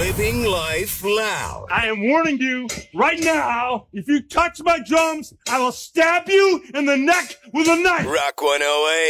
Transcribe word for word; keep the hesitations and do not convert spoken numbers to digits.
Living life loud. I am warning you right now, if you touch my drums, I will stab you in the neck with a knife. Rock one oh eight.